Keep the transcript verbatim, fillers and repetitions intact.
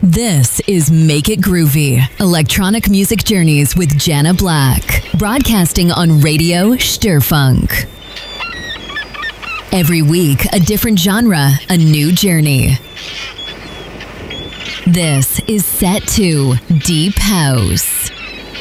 This is Make It Groovy, electronic music journeys with Jana Black, broadcasting on Radio Störfunk. Every week, a different genre, a new journey. This is Set to Deep House.